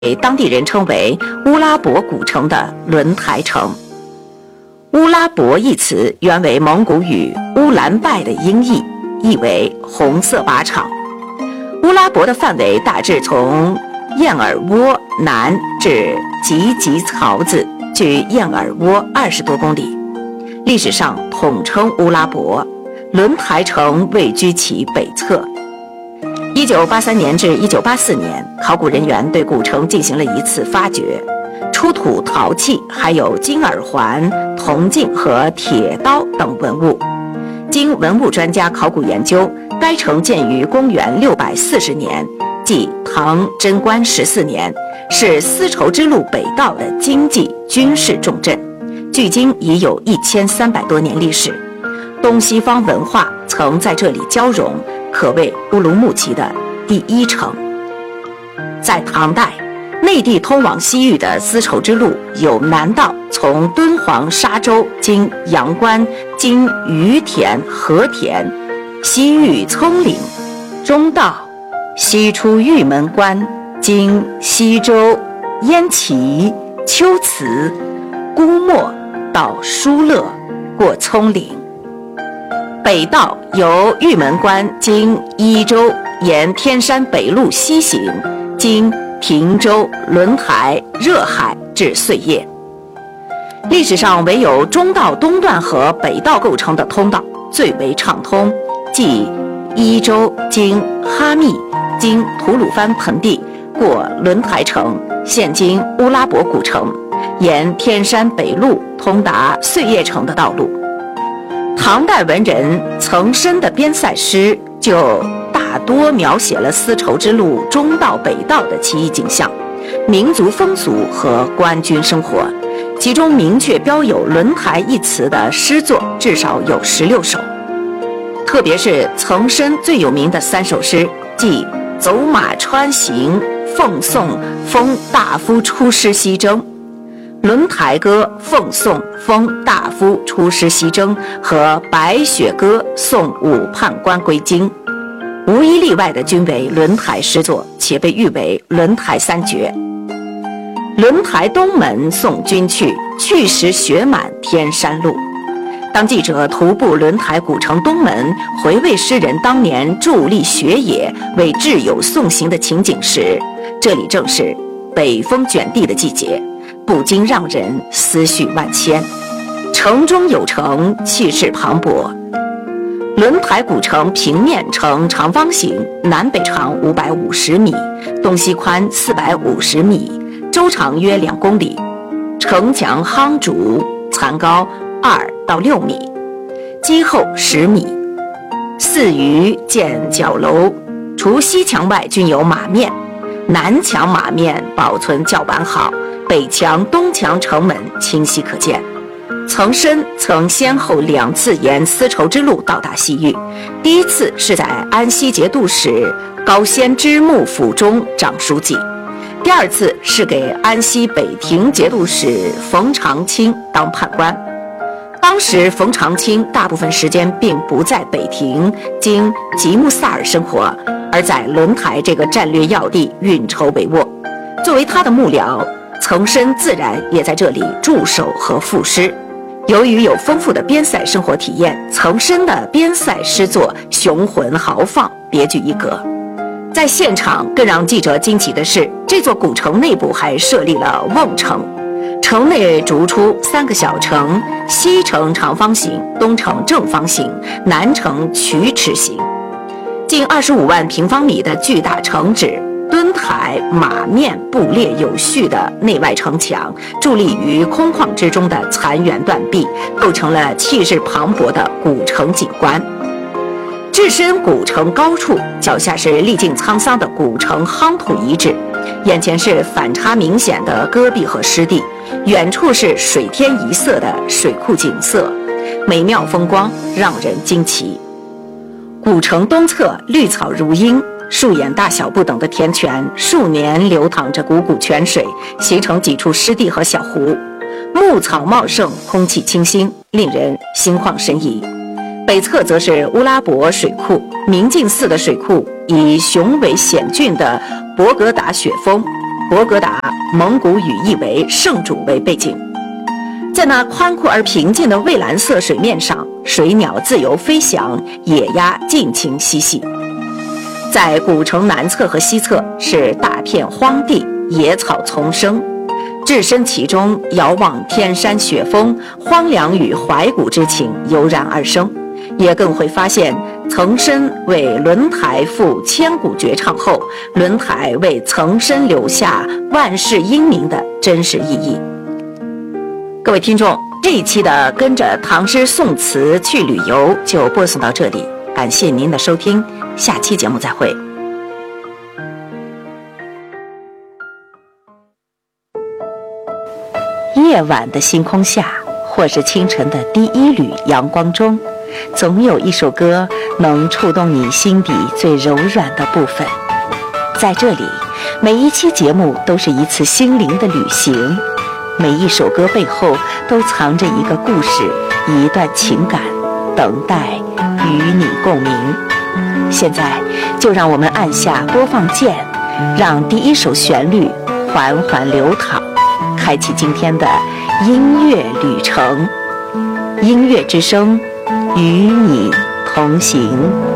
当地人称为乌拉伯古城的轮台城。乌拉伯一词原为蒙古语乌兰拜的音译，意为红色靶场。乌拉伯的范围大致从燕尔窝南至吉吉槽子，距燕尔窝20多公里。历史上统称乌拉伯，轮台城位居其北侧。1983年至1984年，考古人员对古城进行了一次发掘，出土陶器，还有金耳环、铜镜和铁刀等文物。经文物专家考古研究，该城建于公元640年，即唐贞观14年，是丝绸之路北道的经济军事重镇，距今已有1300多年历史。东西方文化曾在这里交融，可谓乌鲁木齐的第一城。在唐代，内地通往西域的丝绸之路有南道从敦煌沙洲经阳关，经于田、和田，西域葱岭；中道西出玉门关，经西周、燕齐、龟兹、姑墨到疏勒，过葱岭。北道由玉门关经伊州，沿天山北路西行，经平州、轮台、热海至碎叶。历史上唯有中道东段和北道构成的通道最为畅通，即伊州经哈密，经吐鲁番盆地，过轮台城，现今乌拉伯古城，沿天山北路通达碎叶城的道路。唐代文人岑参的边塞诗就大多描写了丝绸之路中道北道的奇异景象、民族风俗和官军生活，其中明确标有轮台一词的诗作至少有16首。特别是岑参最有名的3首诗，即走马川行、奉送封大夫出师西征、轮台歌奉送封大夫出师西征和白雪歌送武判官归京，无一例外的均为轮台诗作，且被誉为轮台3绝。轮台东门送君去，去时雪满天山路。当记者徒步轮台古城东门，回味诗人当年伫立雪野为挚友送行的情景时，这里正是北风卷地的季节，不禁让人思绪万千。城中有城，气势磅礴。轮台古城平面呈长方形，南北长550米，东西宽450米，周长约2公里。城墙夯筑，残高2到6米，基厚10米。四隅建角楼，除西墙外均有马面，南墙马面保存较完好，北墙、东墙城门清晰可见。岑参曾先后2次沿丝绸之路到达西域，第一次是在安西节度使高仙芝幕府中掌书记，第二次是给安西北庭节度使冯长清当判官。当时冯长清大部分时间并不在北庭经吉木萨尔生活，而在轮台这个战略要地运筹帷幄。作为他的幕僚，岑参自然也在这里驻守和赋诗。由于有丰富的边塞生活体验，岑参的边塞诗作雄浑豪放，别具一格。在现场更让记者惊奇的是，这座古城内部还设立了瓮城，城内逐出3个小城，西城长方形，东城正方形，南城曲尺形。近25万平方米的巨大城址，墩台马面布列有序的内外城墙，伫立于空旷之中的残垣断壁，构成了气势磅礴的古城景观。置身古城高处，脚下是历尽沧桑的古城夯土遗址，眼前是反差明显的戈壁和湿地，远处是水天一色的水库景色，美妙风光让人惊奇。古城东侧绿草如茵，树眼大小不等的田泉，数年流淌着汩汩泉水，形成几处湿地和小湖，牧草茂盛，空气清新，令人心旷神怡。北侧则是乌拉伯水库，明镜寺的水库以雄伟险峻的博格达雪峰博格达蒙古语意为圣主为背景，在那宽阔而平静的蔚蓝色水面上，水鸟自由飞翔，野鸭尽情嬉戏。在古城南侧和西侧是大片荒地，野草丛生，置身其中，遥望天山雪峰，荒凉与怀古之情油然而生，也更会发现岑参为轮台赋千古绝唱后，轮台为岑参留下万世英名的真实意义。各位听众，这一期的跟着唐诗宋词去旅游就播送到这里，感谢您的收听，下期节目再会。夜晚的星空下，或是清晨的第一缕阳光中，总有一首歌能触动你心底最柔软的部分。在这里，每一期节目都是一次心灵的旅行，每一首歌背后都藏着一个故事，一段情感，等待与你共鸣。现在就让我们按下播放键，让第一首旋律缓缓流淌，开启今天的音乐旅程。音乐之声，与你同行。